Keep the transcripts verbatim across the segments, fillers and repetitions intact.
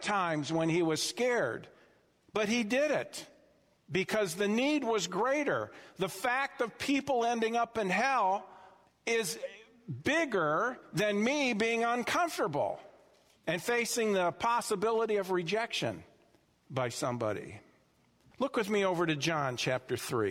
times when he was scared, but he did it because the need was greater. The fact of people ending up in hell is bigger than me being uncomfortable and facing the possibility of rejection by somebody. Look with me over to John chapter three.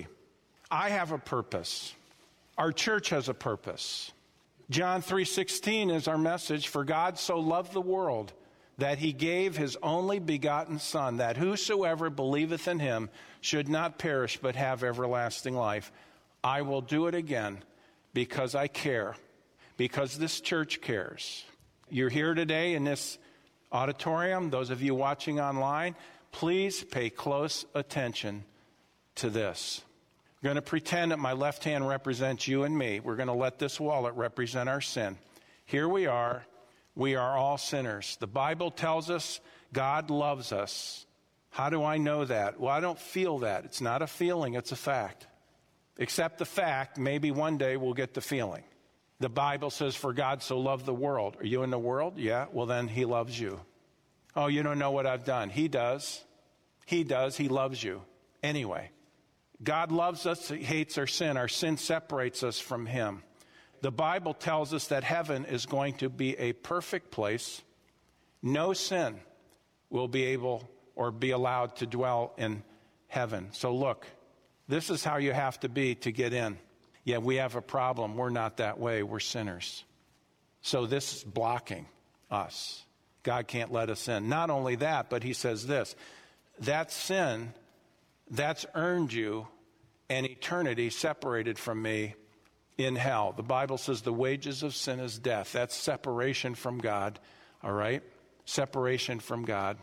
I have a purpose. Our church has a purpose. John three sixteen is our message. For God so loved the world that he gave his only begotten Son, that whosoever believeth in him should not perish but have everlasting life. I will do it again because I care, because this church cares. You're here today in this auditorium. Those of you watching online, please pay close attention to this. I'm going to pretend that my left hand represents you and me. We're going to let this wallet represent our sin. Here we are. We are all sinners. The Bible tells us God loves us. How do I know that? Well, I don't feel that. It's not a feeling, it's a fact. Accept the fact, maybe one day we'll get the feeling. The Bible says, for God so loved the world. Are you in the world? Yeah, well then he loves you. Oh, you don't know what I've done. He does. He does. He loves you. Anyway, God loves us. He hates our sin. Our sin separates us from him. The Bible tells us that heaven is going to be a perfect place. No sin will be able or be allowed to dwell in heaven. So look, this is how you have to be to get in. Yeah, we have a problem. We're not that way. We're sinners. So this is blocking us. God can't let us in. Not only that, but he says this, that sin, that's earned you an eternity separated from me in hell. The Bible says the wages of sin is death. That's separation from God, all right? Separation from God.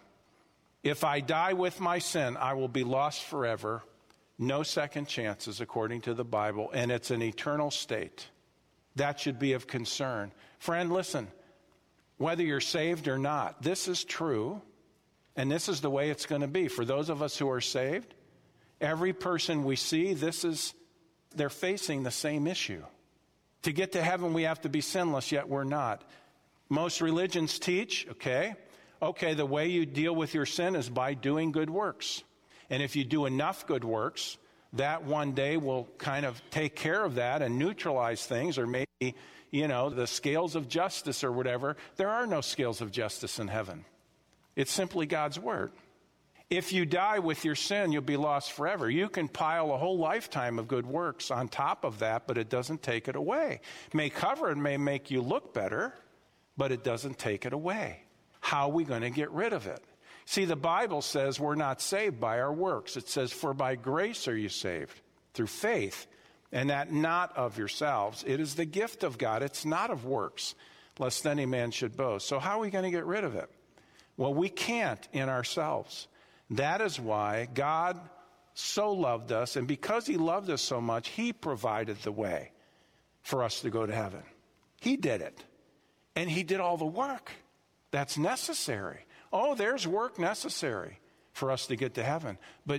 If I die with my sin, I will be lost forever. No second chances, according to the Bible, and it's an eternal state. That should be of concern. Friend, listen, whether you're saved or not, this is true, and this is the way it's going to be. For those of us who are saved, every person we see, this is they're facing the same issue. To get to heaven, we have to be sinless, yet we're not. Most religions teach, okay, okay, the way you deal with your sin is by doing good works. And if you do enough good works, that one day will kind of take care of that and neutralize things, or maybe, you know, the scales of justice or whatever. There are no scales of justice in heaven. It's simply God's word. If you die with your sin, you'll be lost forever. You can pile a whole lifetime of good works on top of that, but it doesn't take it away. It may cover it, may make you look better, but it doesn't take it away. How are we going to get rid of it? See, the Bible says we're not saved by our works. It says, for by grace are you saved, through faith, and that not of yourselves. It is the gift of God. It's not of works, lest any man should boast. So how are we going to get rid of it? Well, we can't in ourselves. That is why God so loved us, and because he loved us so much, he provided the way for us to go to heaven. He did it, and he did all the work that's necessary. Oh, there's work necessary for us to get to heaven, but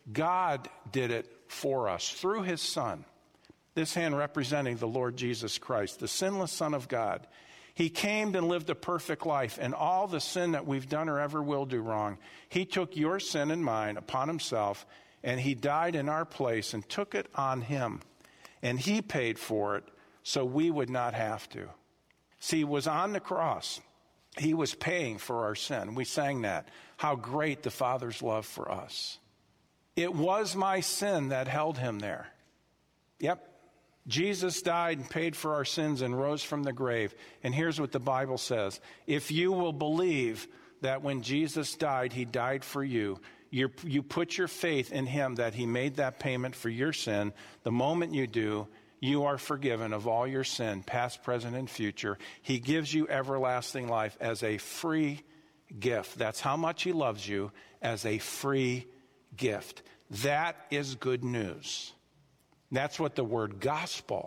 God did it for us through his Son. This hand representing the Lord Jesus Christ, the sinless Son of God. He came and lived a perfect life, and all the sin that we've done or ever will do wrong, he took your sin and mine upon himself, and he died in our place and took it on him. And he paid for it so we would not have to. See, he was on the cross. He was paying for our sin. We sang that, how great the Father's love for us. It was my sin that held him there. Yep. Jesus died and paid for our sins and rose from the grave. And here's what the Bible says. If you will believe that when Jesus died, he died for you, you, you put your faith in him that he made that payment for your sin, the moment you do, you are forgiven of all your sin, past, present, and future. He gives you everlasting life as a free gift. That's how much he loves you, as a free gift. That is good news. That's what the word gospel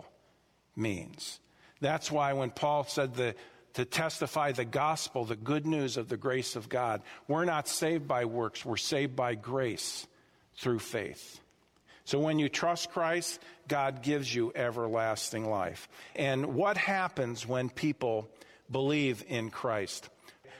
means. That's why when Paul said the, to testify the gospel, the good news of the grace of God, we're not saved by works, we're saved by grace through faith. So when you trust Christ, God gives you everlasting life. And what happens when people believe in Christ?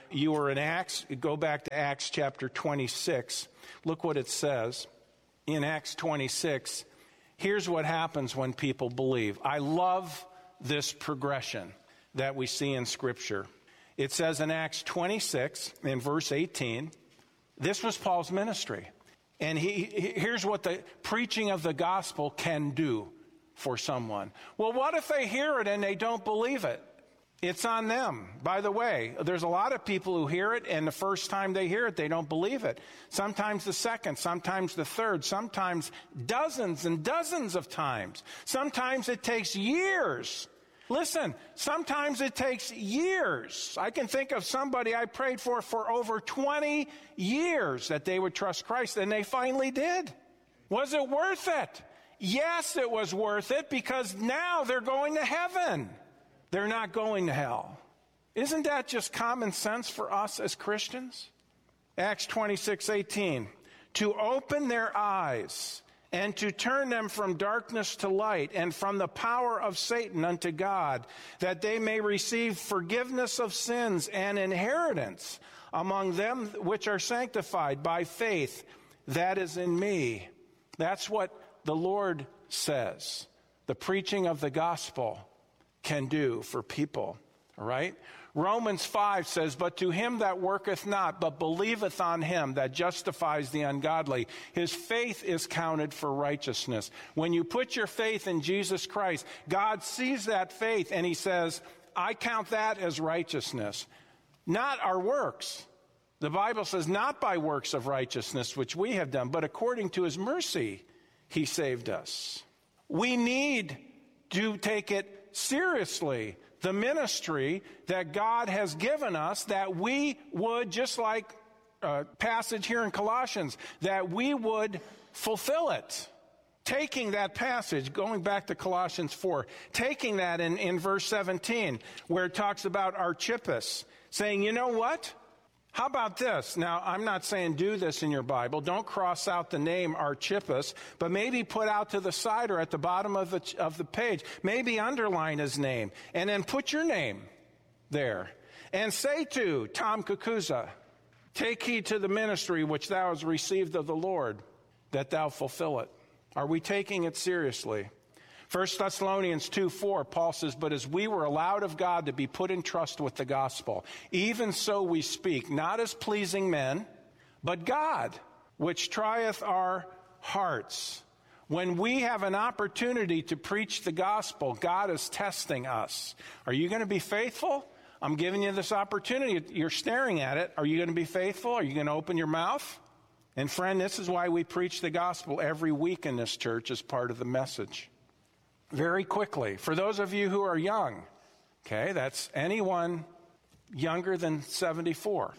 you were in Acts, go back to Acts chapter twenty-six. Look what it says in Acts twenty-six. Here's what happens when people believe. I love this progression that we see in Scripture. It says in Acts twenty-six, in verse eighteen, this was Paul's ministry. And he, here's what the preaching of the gospel can do for someone. Well, what if they hear it and they don't believe it? It's on them. By the way, there's a lot of people who hear it, and the first time they hear it, they don't believe it. Sometimes the second, sometimes the third, sometimes dozens and dozens of times. Sometimes it takes years. Listen, sometimes it takes years. I can think of somebody I prayed for for over twenty years that they would trust Christ, and they finally did. Was it worth it? Yes, it was worth it, because now they're going to heaven. They're not going to hell. Isn't that just common sense for us as Christians? Acts twenty-six eighteen, to open their eyes and to turn them from darkness to light and from the power of Satan unto God, that they may receive forgiveness of sins and inheritance among them which are sanctified by faith that is in me. That's what the Lord says the preaching of the gospel can do for people, all right? Romans five says, but to him that worketh not, but believeth on him that justifies the ungodly, his faith is counted for righteousness. When you put your faith in Jesus Christ, God sees that faith and he says, I count that as righteousness. Not our works. The Bible says, not by works of righteousness which we have done, but according to his mercy he saved us. We need to take it seriously, the ministry that God has given us, that we would, just like a passage here in Colossians, that we would fulfill it. Taking that passage, going back to Colossians four, taking that in, in verse seventeen, where it talks about Archippus, saying, you know what? How about this? Now, I'm not saying do this in your Bible. Don't cross out the name Archippus, but maybe put out to the side or at the bottom of the, of the page. Maybe underline his name, and then put your name there. And say to Tom Kakuza, take heed to the ministry which thou hast received of the Lord, that thou fulfill it. Are we taking it seriously? First Thessalonians two four, Paul says, but as we were allowed of God to be put in trust with the gospel, even so we speak, not as pleasing men, but God, which trieth our hearts. When we have an opportunity to preach the gospel, God is testing us. Are you going to be faithful? I'm giving you this opportunity. You're staring at it. Are you going to be faithful? Are you going to open your mouth? And friend, this is why we preach the gospel every week in this church as part of the message. Very quickly, for those of you who are young, okay, that's anyone younger than seventy-four.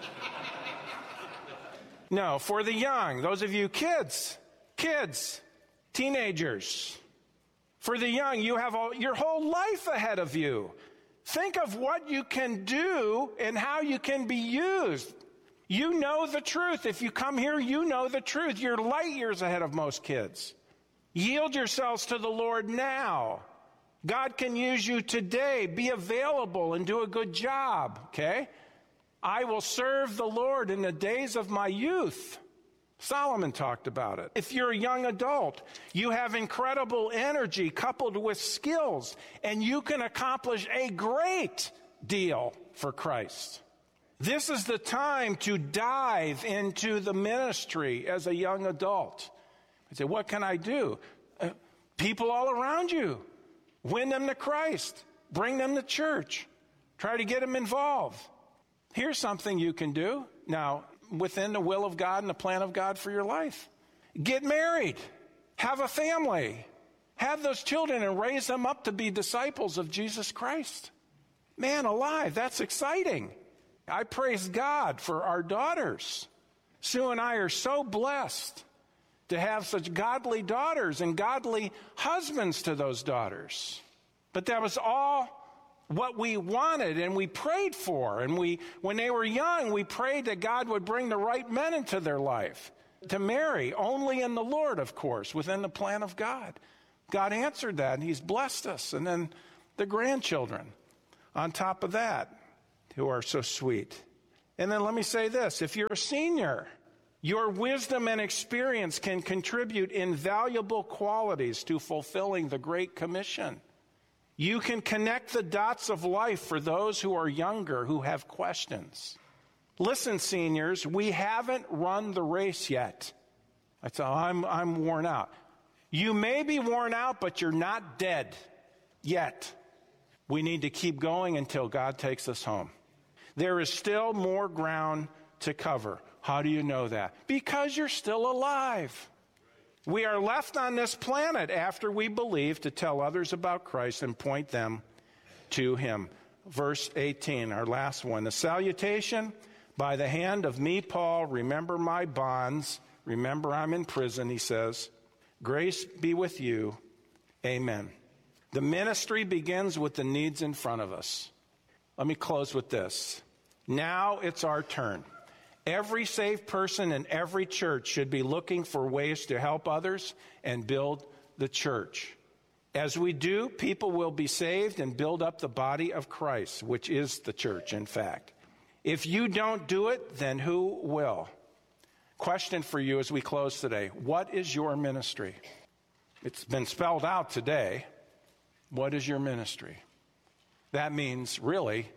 No, for the young, those of you kids, kids, teenagers. For the young, you have all, your whole life ahead of you. Think of what you can do and how you can be used. You know the truth. If you come here, you know the truth. You're light years ahead of most kids. Yield yourselves to the Lord now. God can use you today. Be available and do a good job, okay? I will serve the Lord in the days of my youth. Solomon talked about it. If you're a young adult, you have incredible energy coupled with skills, and you can accomplish a great deal for Christ. This is the time to dive into the ministry as a young adult. I say, what can I do? Uh, people all around you. Win them to Christ. Bring them to church. Try to get them involved. Here's something you can do. Now, within the will of God and the plan of God for your life. Get married. Have a family. Have those children and raise them up to be disciples of Jesus Christ. Man alive, that's exciting. I praise God for our daughters. Sue and I are so blessed to have such godly daughters and godly husbands to those daughters. But that was all what we wanted and we prayed for. And we, when they were young, we prayed that God would bring the right men into their life to marry, only in the Lord, of course, within the plan of God. God answered that, and he's blessed us. And then the grandchildren on top of that, who are so sweet. And then let me say this. If you're a senior, your wisdom and experience can contribute invaluable qualities to fulfilling the Great Commission. You can connect the dots of life for those who are younger, who have questions. Listen, seniors, we haven't run the race yet. I tell I'm, I'm worn out. You may be worn out, but you're not dead yet. We need to keep going until God takes us home. There is still more ground to cover. How do you know that? Because you're still alive. We are left on this planet after we believe to tell others about Christ and point them to him. Verse eighteen, our last one. The salutation by the hand of me, Paul, remember my bonds. Remember I'm in prison, he says. Grace be with you. Amen. The ministry begins with the needs in front of us. Let me close with this. Now it's our turn. Every saved person in every church should be looking for ways to help others and build the church. As we do, people will be saved and build up the body of Christ, which is the church, in fact. If you don't do it, then who will? Question for you as we close today. What is your ministry? It's been spelled out today. What is your ministry? That means, really,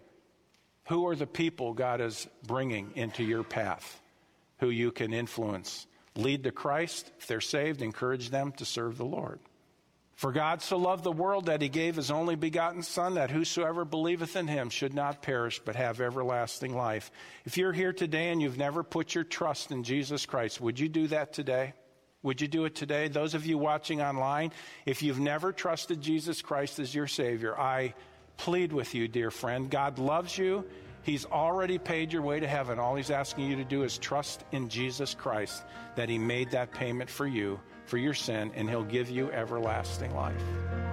who are the people God is bringing into your path, who you can influence? Lead to Christ. If they're saved, encourage them to serve the Lord. For God so loved the world that he gave his only begotten Son, that whosoever believeth in him should not perish, but have everlasting life. If you're here today and you've never put your trust in Jesus Christ, would you do that today? Would you do it today? Those of you watching online, if you've never trusted Jesus Christ as your Savior, I plead with you, dear friend. God loves you. He's already paid your way to heaven. All he's asking you to do is trust in Jesus Christ, that he made that payment for you, for your sin, and he'll give you everlasting life.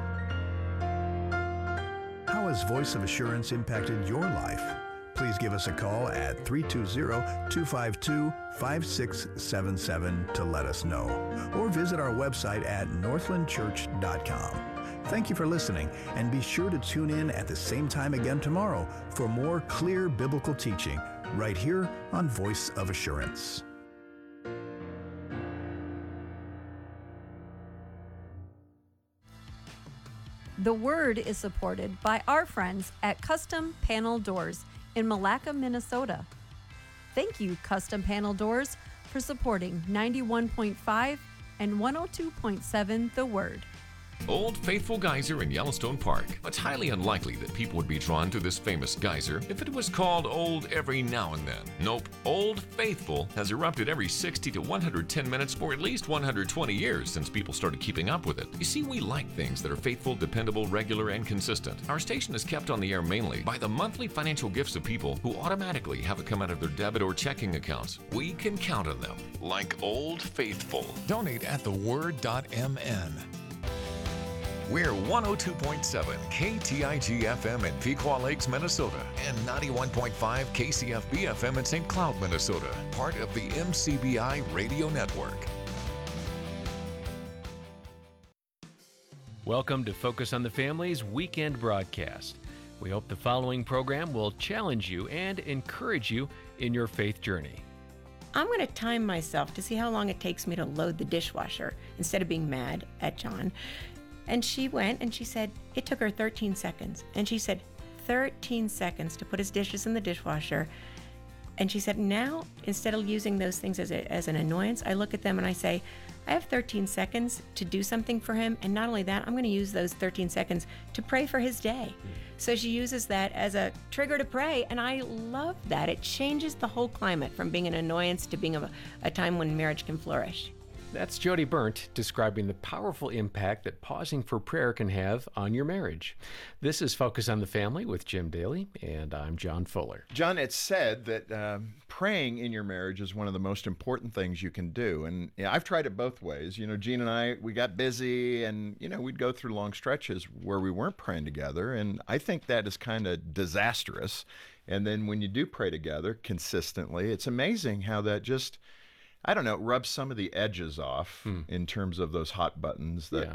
How has Voice of Assurance impacted your life? Please give us a call at three two zero, two five two, five six seven seven to let us know, or visit our website at northland church dot com. Thank you for listening, and be sure to tune in at the same time again tomorrow for more clear biblical teaching right here on Voice of Assurance. The Word is supported by our friends at Custom Panel Doors in Malacca, Minnesota. Thank you, Custom Panel Doors, for supporting ninety-one point five and one oh two point seven The Word. Old Faithful Geyser in Yellowstone Park. It's highly unlikely that people would be drawn to this famous geyser if it was called Old every now and then. Nope, Old Faithful has erupted every sixty to one hundred ten minutes for at least one hundred twenty years since people started keeping up with it. You see, we like things that are faithful, dependable, regular, and consistent. Our station is kept on the air mainly by the monthly financial gifts of people who automatically have it come out of their debit or checking accounts. We can count on them, like Old Faithful. Donate at the word dot m n. We're one oh two point seven K T I G F M in Pequot Lakes, Minnesota, and ninety-one point five K C F B F M in Saint Cloud, Minnesota, part of the M C B I Radio Network. Welcome to Focus on the Family's weekend broadcast. We hope the following program will challenge you and encourage you in your faith journey. I'm going to time myself to see how long it takes me to load the dishwasher instead of being mad at John. And she went and she said it took her thirteen seconds. And she said thirteen seconds to put his dishes in the dishwasher. And she said, now, instead of using those things as, a, as an annoyance, I look at them and I say, I have thirteen seconds to do something for him. And not only that, I'm going to use those thirteen seconds to pray for his day. So she uses that as a trigger to pray. And I love that. It changes the whole climate from being an annoyance to being a, a time when marriage can flourish. That's Jody Burnt describing the powerful impact that pausing for prayer can have on your marriage. This is Focus on the Family with Jim Daly, and I'm John Fuller. John, it's said that um, praying in your marriage is one of the most important things you can do. And you know, I've tried it both ways. You know, Gene and I, we got busy and, you know, we'd go through long stretches where we weren't praying together. And I think that is kind of disastrous. And then when you do pray together consistently, it's amazing how that just... I don't know, rub some of the edges off hmm. in terms of those hot buttons that, yeah.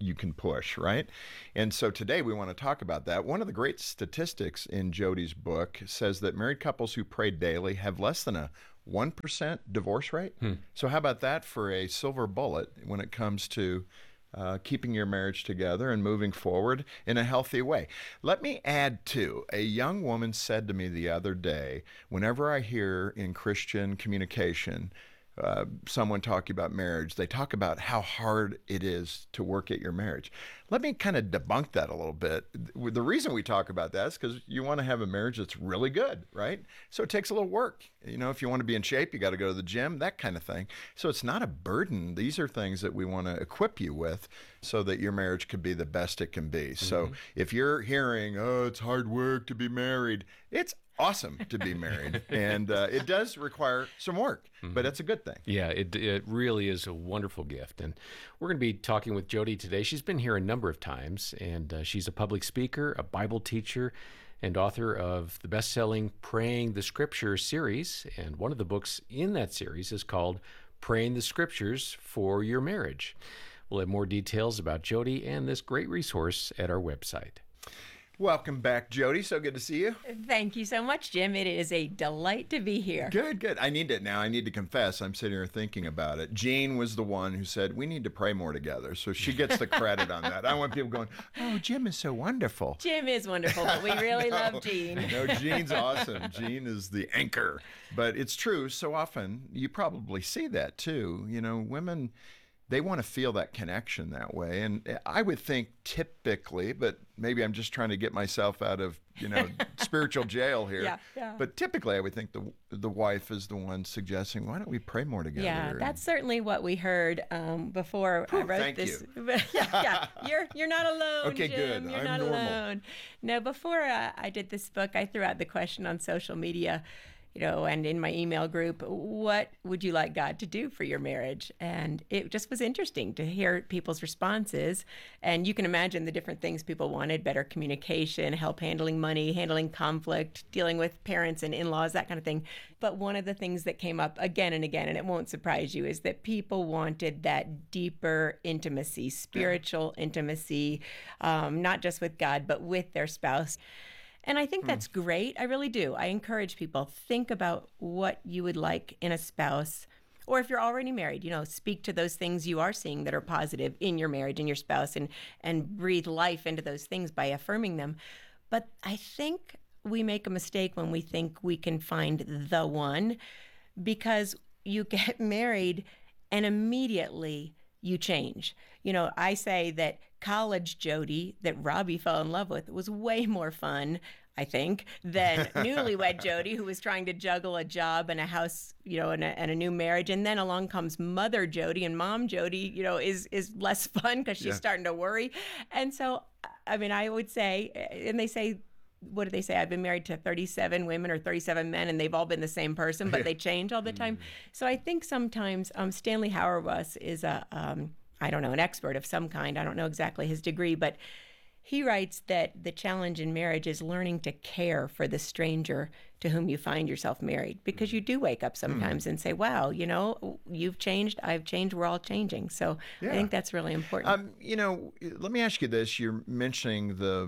you can push, right? And so today we want to talk about that. One of the great statistics in Jody's book says that married couples who pray daily have less than a one percent divorce rate. Hmm. So how about that for a silver bullet when it comes to uh, keeping your marriage together and moving forward in a healthy way? Let me add, too, a young woman said to me the other day, whenever I hear in Christian communication Uh, someone talking about marriage, they talk about how hard it is to work at your marriage. Let me kind of debunk that a little bit. The reason we talk about that is because you want to have a marriage that's really good, right? So it takes a little work. You know, if you want to be in shape, you got to go to the gym, that kind of thing. So it's not a burden. These are things that we want to equip you with so that your marriage could be the best it can be. Mm-hmm. So if you're hearing, oh, it's hard work to be married, it's awesome to be married, and uh, it does require some work, mm-hmm. but it's a good thing. Yeah, it it really is a wonderful gift, and we're going to be talking with Jody today. She's been here a number of times, and uh, she's a public speaker, a Bible teacher, and author of the best-selling Praying the Scriptures series, and one of the books in that series is called Praying the Scriptures for Your Marriage. We'll have more details about Jody and this great resource at our website. Welcome back, Jody. So good to see you. Thank you so much, Jim. It is a delight to be here. Good, good. I need it now. I need to confess. I'm sitting here thinking about it. Jean was the one who said, we need to pray more together. So she gets the credit on that. I want people going, oh, Jim is so wonderful. Jim is wonderful, but we really no, love Jean. No, Jean's awesome. Jean is the anchor. But it's true. So often, you probably see that too. You know, women, they want to feel that connection that way. And I would think typically, but maybe I'm just trying to get myself out of, you know, spiritual jail here. Yeah, yeah. But typically I would think the the wife is the one suggesting, why don't we pray more together? Yeah, that's certainly what we heard um, before Whew, I wrote thank this. You. yeah, yeah, you're you're not alone, okay, Jim. good. You're I'm not normal. alone. No, before uh, I did this book, I threw out the question on social media, you know, and in my email group, what would you like God to do for your marriage? And it just was interesting to hear people's responses. And you can imagine the different things people wanted: better communication, help handling money, handling conflict, dealing with parents and in-laws, that kind of thing. But one of the things that came up again and again, and it won't surprise you, is that people wanted that deeper intimacy, spiritual intimacy, um, not just with God, but with their spouse. And I think that's great. I really do. I encourage people, think about what you would like in a spouse. Or if you're already married, you know, speak to those things you are seeing that are positive in your marriage and your spouse, and, and breathe life into those things by affirming them. But I think we make a mistake when we think we can find the one, because you get married and immediately you change. You know, I say that college Jody that Robbie fell in love with was way more fun, I think, than newlywed Jody, who was trying to juggle a job and a house, you know, and a, and a new marriage. And then along comes mother Jody, and mom Jody, you know, is is less fun because she's yeah. starting to worry. And so, I mean, I would say, and they say, what do they say? I've been married to thirty-seven women or thirty-seven men, and they've all been the same person, but they change all the time. So I think sometimes um, Stanley Hauerwas is a, um, I don't know, an expert of some kind. I don't know exactly his degree, but he writes that the challenge in marriage is learning to care for the stranger to whom you find yourself married, because you do wake up sometimes mm. and say, wow, you know, you've changed, I've changed, we're all changing. So yeah. I think that's really important. Um, you know, let me ask you this. You're mentioning the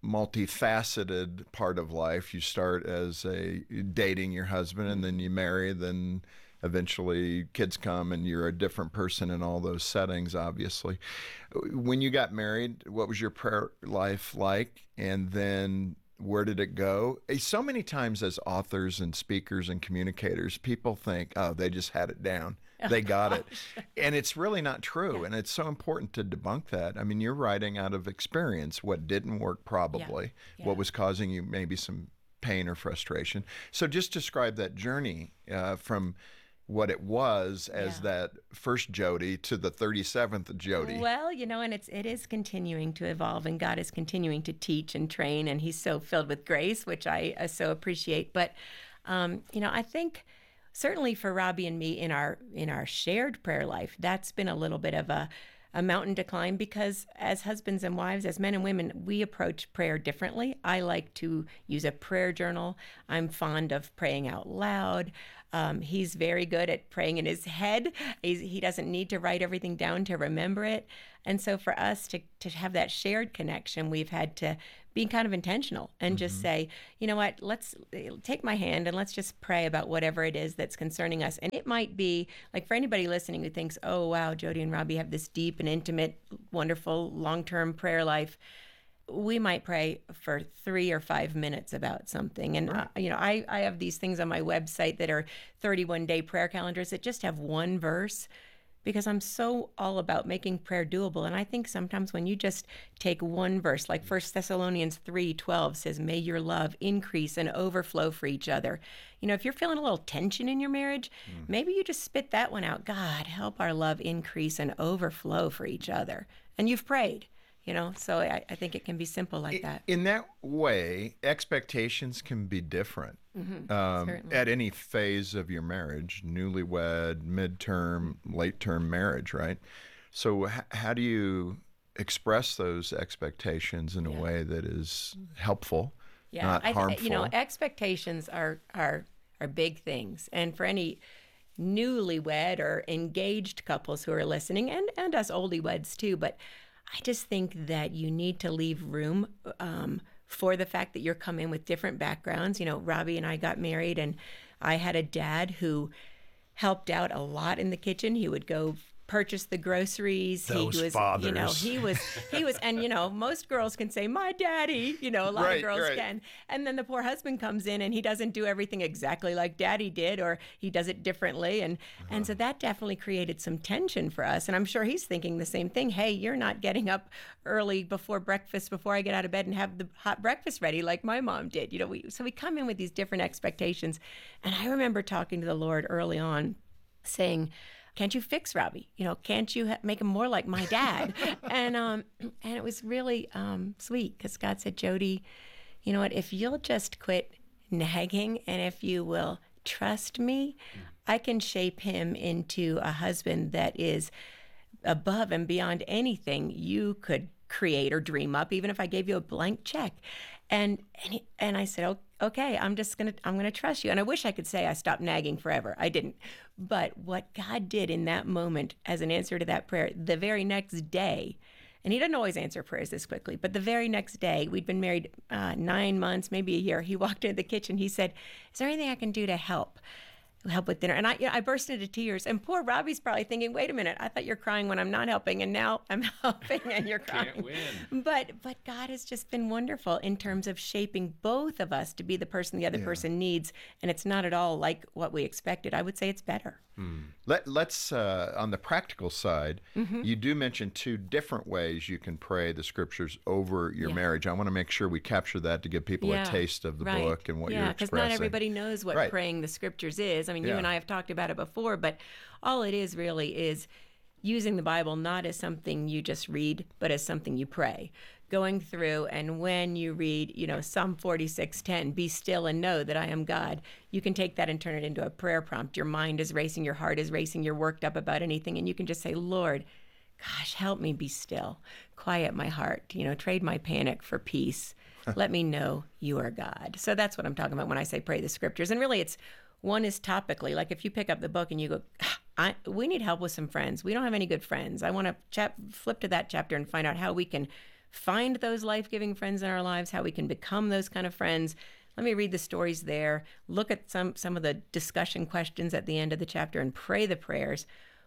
multifaceted part of life. You start as a dating your husband, and then you marry, then eventually kids come, and you're a different person in all those settings, obviously. When you got married, what was your prayer life like? And then where did it go? So many times as authors and speakers and communicators, people think, oh, they just had it down. They got it. And it's really not true. Yeah. And it's so important to debunk that. I mean, you're writing out of experience what didn't work probably, yeah. Yeah. what was causing you maybe some pain or frustration. So just describe that journey uh, from what it was as yeah. that first Jody to the thirty-seventh Jody. Well, you know, and it's it is continuing to evolve, and God is continuing to teach and train, and he's so filled with grace, which I uh, so appreciate. But, um, you know, I think certainly for Robbie and me in our in our shared prayer life, that's been a little bit of a a mountain to climb, because as husbands and wives, as men and women, we approach prayer differently. I like to use a prayer journal. I'm fond of praying out loud. Um, he's very good at praying in his head. He's, he doesn't need to write everything down to remember it. And so for us to, to have that shared connection, we've had to be kind of intentional and just mm-hmm. say, you know what, let's take my hand and let's just pray about whatever it is that's concerning us. And it might be, like for anybody listening who thinks, oh, wow, Jody and Robbie have this deep and intimate, wonderful, long-term prayer life. We might pray for three or five minutes about something. And, right. uh, you know, I, I have these things on my website that are thirty-one day prayer calendars that just have one verse, because I'm so all about making prayer doable. And I think sometimes when you just take one verse, like First Thessalonians three twelve says, may your love increase and overflow for each other. You know, if you're feeling a little tension in your marriage, mm. maybe you just spit that one out. God, help our love increase and overflow for each other. And you've prayed. You know, so I, I think it can be simple like that. In that way, expectations can be different mm-hmm. um, at any phase of your marriage, newlywed, midterm, late-term marriage, right? So h- how do you express those expectations in a yeah. way that is helpful, yeah. not I, harmful? You know, expectations are, are, are big things. And for any newlywed or engaged couples who are listening, and, and us oldie-weds too, but I just think that you need to leave room um, for the fact that you're coming with different backgrounds. You know, Robbie and I got married, and I had a dad who helped out a lot in the kitchen. He would go purchase the groceries. Those he was, fathers. you know, he was, he was, and you know, most girls can say, "My daddy," you know, a lot right, of girls right. can. And then the poor husband comes in, and he doesn't do everything exactly like daddy did, or he does it differently, and uh-huh. and so that definitely created some tension for us. And I'm sure he's thinking the same thing. Hey, you're not getting up early before breakfast, before I get out of bed and have the hot breakfast ready like my mom did. You know, we so we come in with these different expectations. And I remember talking to the Lord early on, saying, can't you fix Robbie? You know, can't you ha- make him more like my dad? and um, and it was really um, sweet, because God said, Jody, you know what? If you'll just quit nagging, and if you will trust me, I can shape him into a husband that is above and beyond anything you could create or dream up, even if I gave you a blank check. And and, he, and I said, okay, I'm just gonna I'm gonna trust you. And I wish I could say I stopped nagging forever. I didn't. But what God did in that moment as an answer to that prayer, the very next day, and he doesn't always answer prayers this quickly, but the very next day, we'd been married uh, nine months, maybe a year. He walked into the kitchen. He said, is there anything I can do to help? help with dinner? And I, you know, I burst into tears. And poor Robbie's probably thinking, wait a minute, I thought you're crying when I'm not helping, and now I'm helping and you're crying. Can't win. But but God has just been wonderful in terms of shaping both of us to be the person the other Yeah. person needs. And it's not at all like what we expected. I would say it's better. Hmm. Let, let's, uh, on the practical side, Mm-hmm. you do mention two different ways you can pray the scriptures over your Yeah. marriage. I want to make sure we capture that to give people Yeah, a taste of the right. book and what yeah, you're expressing. not everybody knows what Right. praying the scriptures is. I mean, you Yeah. and I have talked about it before, but all it is really is using the Bible not as something you just read, but as something you pray. Going through, and when you read, you know, Psalm forty-six ten, be still and know that I am God, you can take that and turn it into a prayer prompt. Your mind is racing, your heart is racing, you're worked up about anything, and you can just say, Lord, gosh, help me be still. Quiet my heart, you know, trade my panic for peace. Let me know you are God. So that's what I'm talking about when I say pray the scriptures. And really it's, one is topically, like if you pick up the book and you go, I, we need help with some friends. We don't have any good friends. I want to chap, flip to that chapter and find out how we can find those life-giving friends in our lives, how we can become those kind of friends. Let me read the stories there, look at some, some of the discussion questions at the end of the chapter and pray the prayers.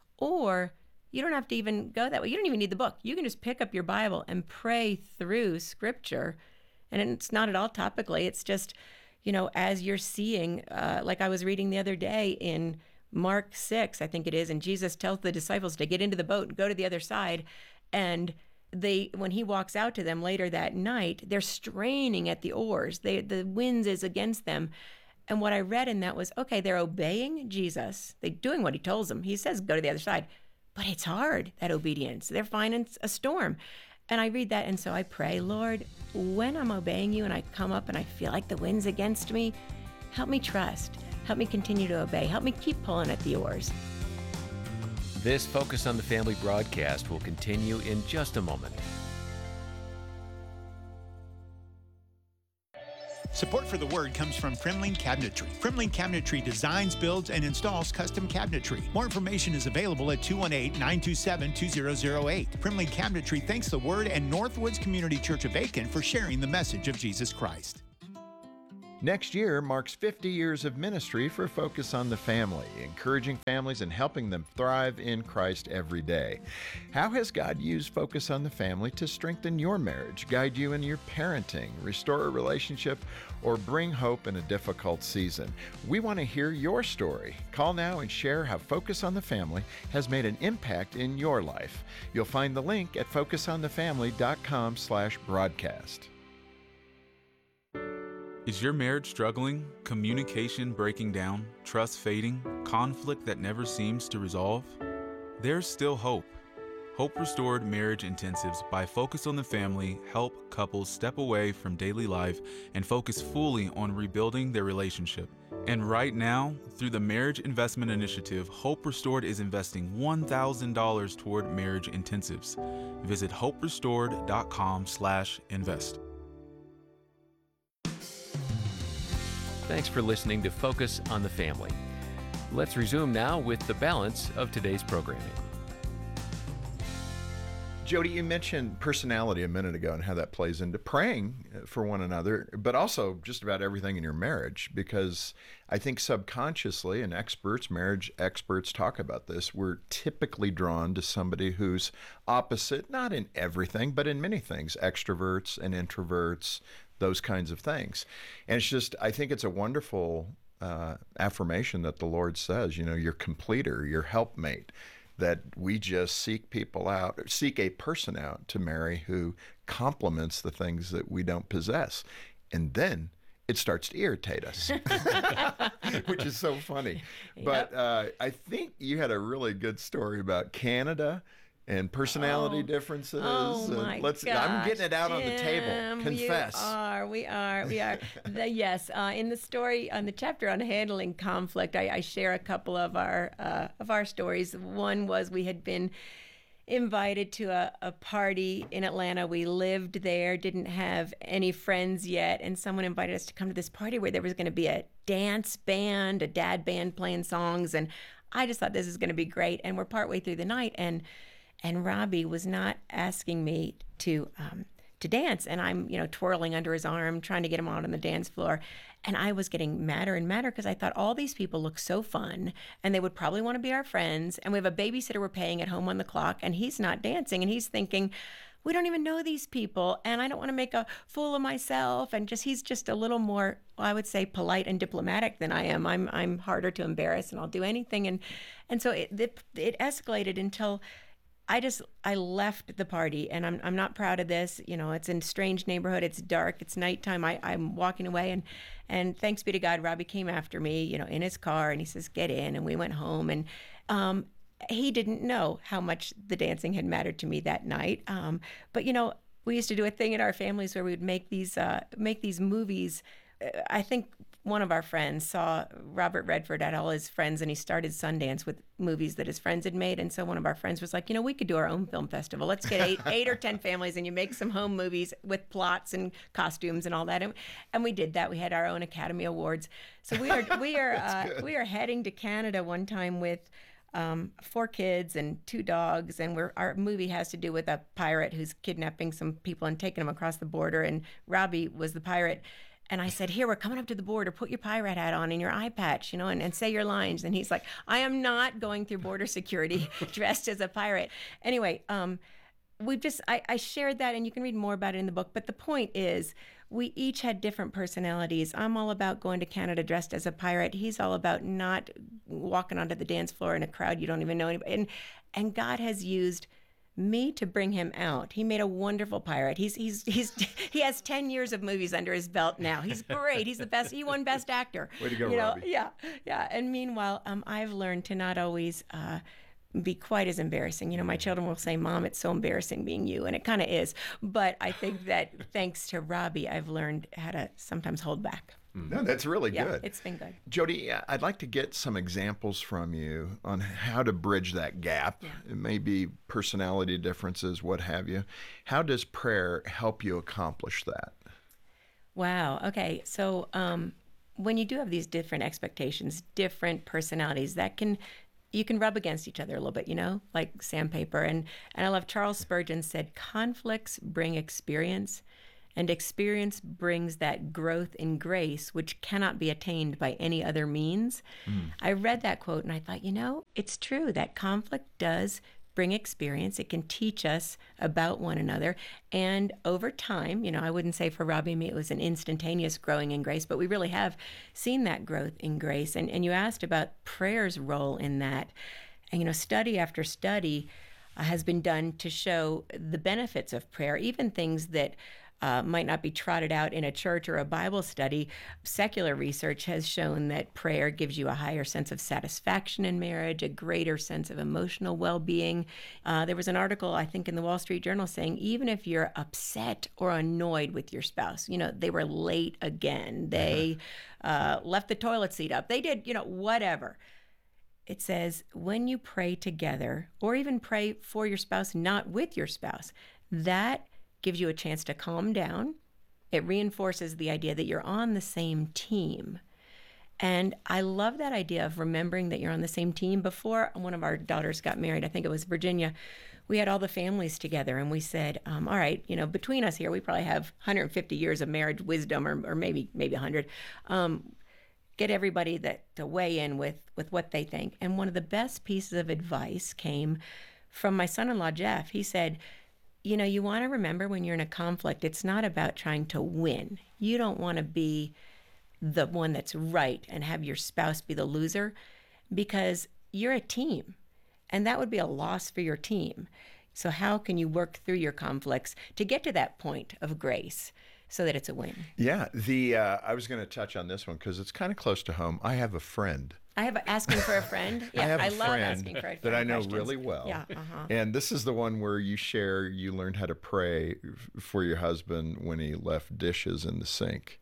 Or you don't have to even go that way. You don't even need the book. You can just pick up your Bible and pray through scripture. And it's not at all topically. It's just, you know, as you're seeing, uh, like I was reading the other day in Mark six, I think it is, and Jesus tells the disciples to get into the boat and go to the other side. And they, when he walks out to them later that night, they're straining at the oars. They, the wind is against them. And what I read in that was, okay, they're obeying Jesus. They're doing what he tells them. He says, go to the other side. But it's hard, that obedience. They're finding a storm. And I read that, and so I pray, Lord, when I'm obeying you and I come up and I feel like the wind's against me, help me trust. Help me continue to obey. Help me keep pulling at the oars. This Focus on the Family broadcast will continue in just a moment. Support for the Word comes from Primling Cabinetry. Primling Cabinetry designs, builds, and installs custom cabinetry. More information is available at two one eight, nine two seven, two zero zero eight. Primling Cabinetry thanks the Word and Northwoods Community Church of Aiken for sharing the message of Jesus Christ. Next year marks fifty years of ministry for Focus on the Family, encouraging families and helping them thrive in Christ every day. How has God used Focus on the Family to strengthen your marriage, guide you in your parenting, restore a relationship, or bring hope in a difficult season? We want to hear your story. Call now and share how Focus on the Family has made an impact in your life. You'll find the link at focus on the family dot com slash broadcast. Is your marriage struggling, communication breaking down, trust fading, conflict that never seems to resolve? There's still hope. Hope Restored Marriage Intensives by Focus on the Family help couples step away from daily life and focus fully on rebuilding their relationship. And right now, through the Marriage Investment Initiative, Hope Restored is investing one thousand dollars toward marriage intensives. Visit hope restored dot com slash invest. Thanks for listening to Focus on the Family. Let's resume now with the balance of today's programming. Jody, you mentioned personality a minute ago and how that plays into praying for one another, but also just about everything in your marriage, because I think subconsciously, and experts, marriage experts talk about this, we're typically drawn to somebody who's opposite, not in everything, but in many things, extroverts and introverts, those kinds of things. And it's just, I think it's a wonderful uh, affirmation that the Lord says, you know, your completer, your helpmate, that we just seek people out, seek a person out to marry who complements the things that we don't possess. And then it starts to irritate us, which is so funny. Yep. But uh, I think you had a really good story about Canada and personality oh. differences. Oh my let's, gosh, I'm getting it out Tim, on the table. Confess. You are. We are. We are. the, yes. Uh, in the story, on the chapter on handling conflict, I, I share a couple of our uh, of our stories. One was we had been invited to a, a party in Atlanta. We lived there, didn't have any friends yet, and someone invited us to come to this party where there was going to be a dance band, a dad band playing songs, and I just thought this is going to be great. And we're partway through the night, and And Robbie was not asking me to um, to dance, and I'm, you know, twirling under his arm, trying to get him out on the dance floor. And I was getting madder and madder because I thought all these people look so fun, and they would probably want to be our friends. And we have a babysitter we're paying at home on the clock, and he's not dancing, and he's thinking, we don't even know these people, and I don't want to make a fool of myself. And just he's just a little more, well, I would say, polite and diplomatic than I am. I'm I'm harder to embarrass, and I'll do anything. And and so it it, it escalated until I just, I left the party, and I'm I'm not proud of this. You know, it's in a strange neighborhood. It's dark. It's nighttime. I, I'm walking away, and, and thanks be to God, Robbie came after me, you know, in his car, and he says, get in, and we went home. And um, he didn't know how much the dancing had mattered to me that night. Um, but, you know, we used to do a thing in our families where we would make these, uh, make these movies. I think one of our friends saw Robert Redford had all his friends, and he started Sundance with movies that his friends had made. And so one of our friends was like, you know, we could do our own film festival. Let's get eight, eight or ten families, and you make some home movies with plots and costumes and all that. And, and we did that. We had our own Academy Awards. So we are we are uh, we are heading to Canada one time with um, four kids and two dogs, and we're, our movie has to do with a pirate who's kidnapping some people and taking them across the border. And Robbie was the pirate. And I said, here, we're coming up to the border. Put your pirate hat on and your eye patch, you know, and, and say your lines. And he's like, I am not going through border security dressed as a pirate. Anyway, um, we've just, I, I shared that, and you can read more about it in the book. But the point is, we each had different personalities. I'm all about going to Canada dressed as a pirate. He's all about not walking onto the dance floor in a crowd you don't even know anybody. And, and God has used me to bring him out. He made a wonderful pirate. He's he's he's he has ten years of movies under his belt now. He's great. He's the best. He won Best Actor. Way to go, you know? Robbie. Yeah, yeah. And meanwhile, um, I've learned to not always uh, be quite as embarrassing. You know, my children will say, "Mom, it's so embarrassing being you," and it kind of is. But I think that thanks to Robbie, I've learned how to sometimes hold back. No, that's really yeah, good. It's been good. Jody, I'd like to get some examples from you on how to bridge that gap. Yeah. It may be personality differences, what have you. How does prayer help you accomplish that? Wow. Okay. So um, when you do have these different expectations, different personalities, that can you can rub against each other a little bit, you know, like sandpaper. And and I love Charles Spurgeon said, conflicts bring experience, and experience brings that growth in grace, which cannot be attained by any other means. Mm. I read that quote and I thought, you know, it's true that conflict does bring experience. It can teach us about one another. And over time, you know, I wouldn't say for Robbie and me it was an instantaneous growing in grace, but we really have seen that growth in grace. And, and you asked about prayer's role in that. And, you know, study after study uh, has been done to show the benefits of prayer, even things that Uh, might not be trotted out in a church or a Bible study. Secular research has shown that prayer gives you a higher sense of satisfaction in marriage, a greater sense of emotional well-being. Uh, there was an article, I think, in the Wall Street Journal saying even if you're upset or annoyed with your spouse, you know, they were late again, they uh, left the toilet seat up, they did, you know, whatever. It says when you pray together or even pray for your spouse, not with your spouse, that gives you a chance to calm down. It reinforces the idea that you're on the same team. And I love that idea of remembering that you're on the same team. Before one of our daughters got married, I think it was Virginia, we had all the families together and we said, um, all right, you know, between us here, we probably have one hundred fifty years of marriage wisdom, or, or maybe maybe one hundred. Um, get everybody that to weigh in with, with what they think. And one of the best pieces of advice came from my son-in-law, Jeff. He said, you know, you want to remember when you're in a conflict, it's not about trying to win. You don't want to be the one that's right and have your spouse be the loser, because you're a team and that would be a loss for your team. So how can you work through your conflicts to get to that point of grace so that it's a win? Yeah, the uh, I was going to touch on this one because it's kind of close to home. I have a friend. I have a, asking for a friend. Yeah, I have a I love friend asking for a friend that I know questions. really well. Yeah, uh-huh. And this is the one where you share you learned how to pray for your husband when he left dishes in the sink.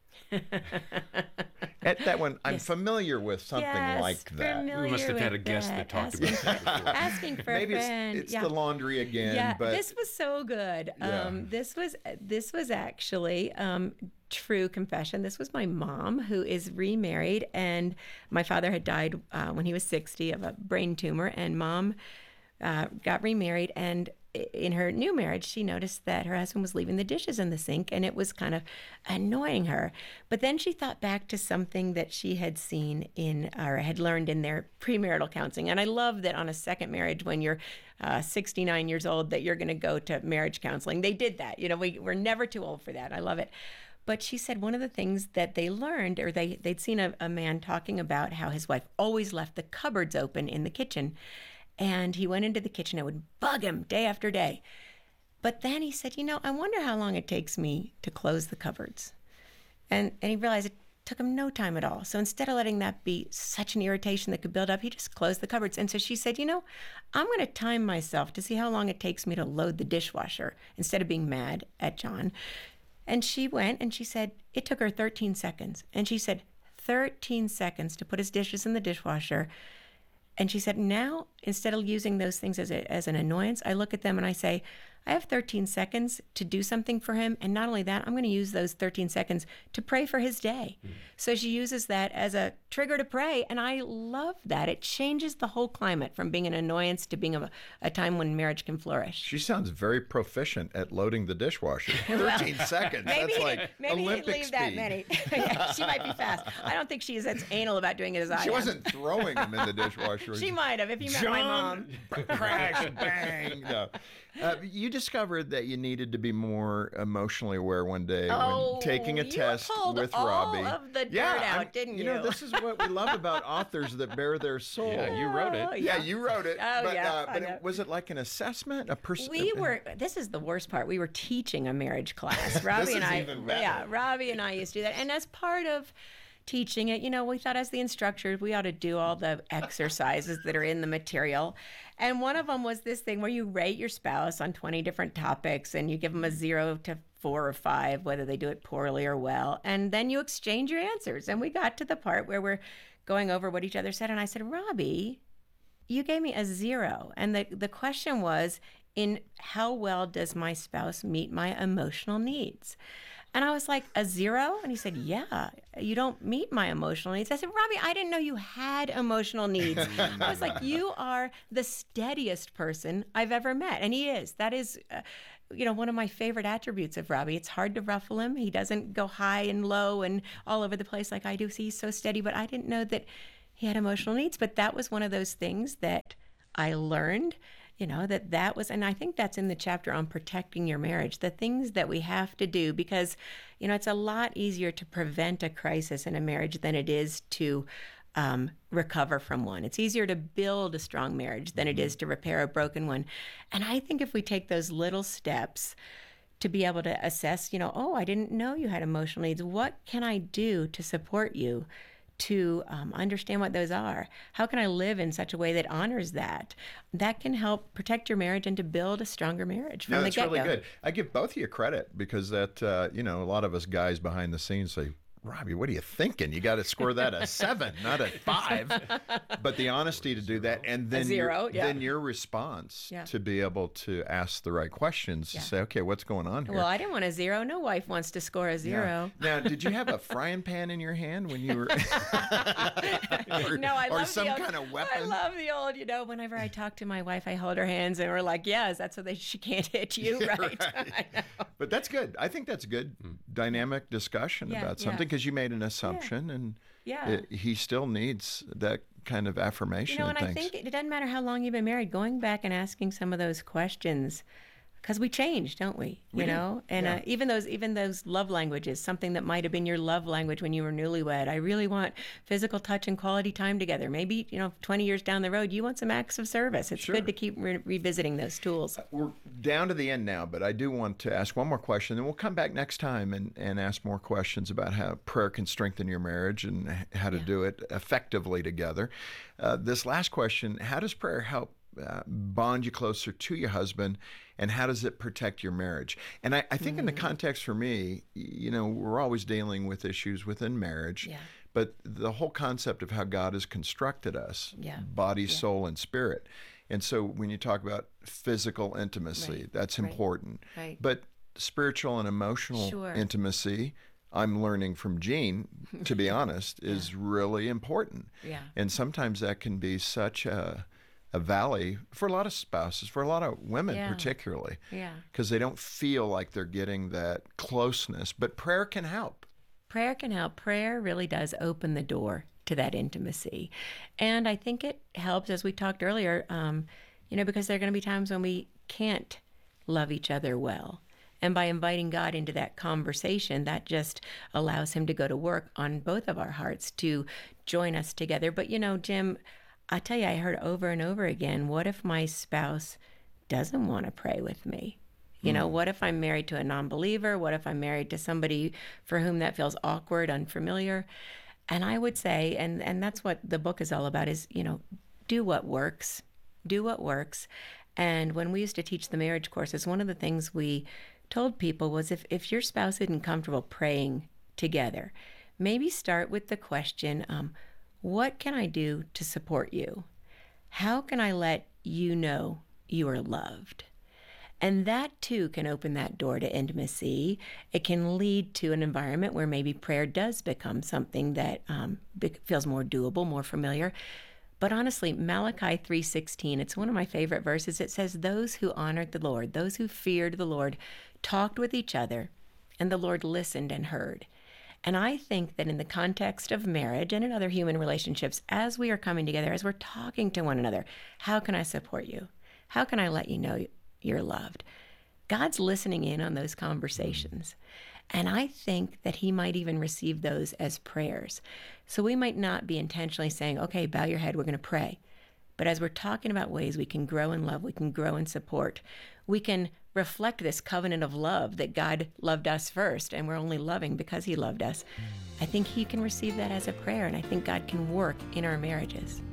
At that one, I'm Yes. familiar with something Yes, like that. familiar We must have had a with guest that talked about Asking that for- before. Asking for Maybe a it's, friend. it's yeah. the laundry again, Yeah, but this was so good. Yeah. Um, this was this was actually um, true confession. This was my mom, who is remarried, and my father had died uh, when he was sixty of a brain tumor, and mom uh, got remarried, and in her new marriage, she noticed that her husband was leaving the dishes in the sink, and it was kind of annoying her. But then she thought back to something that she had seen in, or had learned in their premarital counseling. And I love that on a second marriage, when you're uh, sixty-nine years old, that you're going to go to marriage counseling. They did that. You know, we, we're never too old for that. I love it. But she said one of the things that they learned, or they, they'd seen a, a man talking about how his wife always left the cupboards open in the kitchen. And he went into the kitchen. It would bug him day after day. But then he said, you know, I wonder how long it takes me to close the cupboards. And, and he realized it took him no time at all. So instead of letting that be such an irritation that could build up, he just closed the cupboards. And so she said, you know, I'm going to time myself to see how long it takes me to load the dishwasher instead of being mad at John. And she went and she said, it took her thirteen seconds. And she said, thirteen seconds to put his dishes in the dishwasher. And she said, now, instead of using those things as, a, as an annoyance, I look at them and I say, I have thirteen seconds to do something for him. And not only that, I'm going to use those thirteen seconds to pray for his day. Mm. So she uses that as a trigger to pray. And I love that. It changes the whole climate from being an annoyance to being a, a time when marriage can flourish. she sounds very proficient at loading the dishwasher. thirteen seconds. Maybe, That's like maybe Olympic he'd leave speed. that many. Yeah, she might be fast. I don't think she is as anal about doing it as I She am. wasn't throwing them in the dishwasher. She might have if you met my mom. Crash, bang. No. Uh, you discovered that you needed to be more emotionally aware one day Oh, when taking a you test pulled with all Robbie. of the dirt yeah, out, I'm- didn't You know, you? this is what we love about authors that bare their soul. Yeah, you wrote it. Oh, Yeah, you wrote it. Oh, but, yeah, uh, I but know. it, was it like an assessment? A pers- We were. This is the worst part. We were teaching a marriage class. Robbie This and is I. even better. Yeah, Robbie and I used to do that. And as part of teaching it, you know, we thought as the instructors, we ought to do all the exercises that are in the material. And one of them was this thing where you rate your spouse on twenty different topics, and you give them a zero to four or five, whether they do it poorly or well, and then you exchange your answers. And we got to the part where we're going over what each other said, and I said, Robbie, you gave me a zero. And the, the question was, in how well does my spouse meet my emotional needs? And I was like, a zero? And he said, yeah, you don't meet my emotional needs. I said, Robbie, I didn't know you had emotional needs. I was like, you are the steadiest person I've ever met. And he is. That is, uh, you know, one of my favorite attributes of Robbie. It's hard to ruffle him. He doesn't go high and low and all over the place like I do. So he's so steady. But I didn't know that he had emotional needs. But that was one of those things that I learned. You know, that that was, and I think that's in the chapter on protecting your marriage, the things that we have to do, because, you know, it's a lot easier to prevent a crisis in a marriage than it is to um, recover from one. It's easier to build a strong marriage than it is to repair a broken one. And I think if we take those little steps to be able to assess, you know, oh, I didn't know you had emotional needs. What can I do to support you? To um, understand what those are. How can I live in such a way that honors that? That can help protect your marriage and to build a stronger marriage from No, the that's get-go. really good. I give both of you credit because that, uh, you know, a lot of us guys behind the scenes say, Robbie, what are you thinking? You got to score that a seven, not a five. But the honesty to do that, and then A zero, your, yeah. then your response Yeah. to be able to ask the right questions Yeah. to say, okay, what's going on here? Well, I didn't want a zero. No wife wants to score a zero. Now, did you have a frying pan in your hand when you were, or, No, I or love some the old, kind of weapon? I love the old, you know, whenever I talk to my wife, I hold her hands and we're like, yes, that's so that she can't hit you, Yeah, right? right. I know. But that's good. I think that's good dynamic discussion Yeah, about yeah. something because you made an assumption, and Yeah. it, he still needs that kind of affirmation. You know, and and I things. think it doesn't matter how long you've been married, going back and asking some of those questions, because we change, don't we? You We do. know, and Yeah. uh, even those even those love languages, something that might have been your love language when you were newlywed. I really want physical touch and quality time together. Maybe, you know, twenty years down the road, you want some acts of service. It's Sure. good to keep re- revisiting those tools. We're down to the end now, but I do want to ask one more question, and we'll come back next time and, and ask more questions about how prayer can strengthen your marriage and h- how to do it effectively together. Uh, this last question, how does prayer help uh, bond you closer to your husband, and how does it protect your marriage? And I, I think in the context for me, y- you know, we're always dealing with issues within marriage. Yeah. But the whole concept of how God has constructed us, Yeah. body, soul, and spirit. And so when you talk about physical intimacy, Right. that's Right. important. Right. But spiritual and emotional Sure. intimacy, I'm learning from Jean, to be honest, is really important. Yeah. And sometimes that can be such a, a valley for a lot of spouses, for a lot of women Yeah. particularly, Yeah. because they don't feel like they're getting that closeness. But prayer can help. Prayer can help. Prayer really does open the door to that intimacy. And I think it helps, as we talked earlier, um, you know, because there are going to be times when we can't love each other well. And by inviting God into that conversation, that just allows him to go to work on both of our hearts to join us together. But, you know, Jim, I tell you, I heard over and over again, what if my spouse doesn't want to pray with me? You know, what if I'm married to a non-believer? What if I'm married to somebody for whom that feels awkward, unfamiliar? And I would say, and, and that's what the book is all about, is, you know, do what works. Do what works. And when we used to teach the marriage courses, one of the things we told people was if, if your spouse isn't comfortable praying together, maybe start with the question, um, what can I do to support you? How can I let you know you are loved? And that too can open that door to intimacy. It can lead to an environment where maybe prayer does become something that um, be- feels more doable, more familiar. But honestly, Malachi three sixteen, it's one of my favorite verses. It says, those who honored the Lord, those who feared the Lord, talked with each other, and the Lord listened and heard. And I think that in the context of marriage and in other human relationships, as we are coming together, as we're talking to one another, how can I support you? How can I let you know you're loved? God's listening in on those conversations. And I think that he might even receive those as prayers. So we might not be intentionally saying, okay, bow your head, we're going to pray. But as we're talking about ways we can grow in love, we can grow in support, we can reflect this covenant of love that God loved us first, and we're only loving because he loved us. I think he can receive that as a prayer, and I think God can work in our marriages.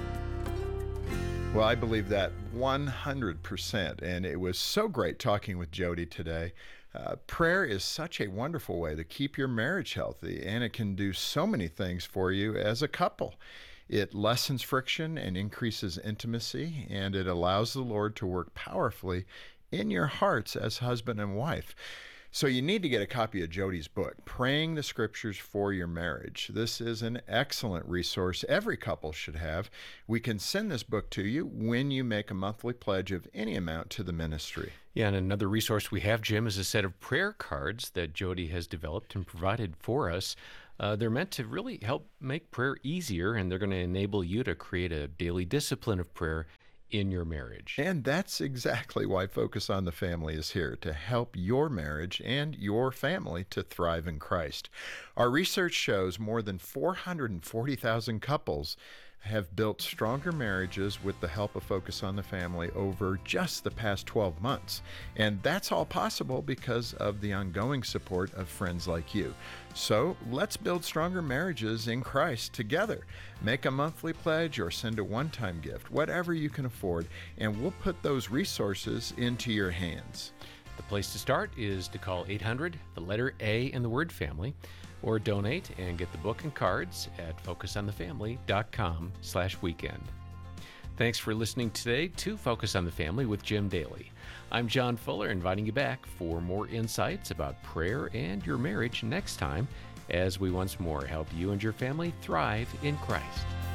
Well, I believe that one hundred percent. And it was so great talking with Jody today. Uh, prayer is such a wonderful way to keep your marriage healthy, and it can do so many things for you as a couple. It lessens friction and increases intimacy, and it allows the Lord to work powerfully in your hearts as husband and wife. So you need to get a copy of Jody's book, Praying the Scriptures for Your Marriage. This is an excellent resource every couple should have. We can send this book to you when you make a monthly pledge of any amount to the ministry. Yeah, and another resource we have, Jim, is a set of prayer cards that Jody has developed and provided for us. Uh, they're meant to really help make prayer easier, and they're going to enable you to create a daily discipline of prayer in your marriage. And that's exactly why Focus on the Family is here, to help your marriage and your family to thrive in Christ. Our research shows more than four hundred forty thousand couples have built stronger marriages with the help of Focus on the Family over just the past twelve months. And that's all possible because of the ongoing support of friends like you. So let's build stronger marriages in Christ together. Make a monthly pledge or send a one-time gift, whatever you can afford, and we'll put those resources into your hands. The place to start is to call eight hundred, the letter A, and the word family, or donate and get the book and cards at focus on the family dot com slash weekend. Thanks for listening today to Focus on the Family with Jim Daly. I'm John Fuller, inviting you back for more insights about prayer and your marriage next time as we once more help you and your family thrive in Christ.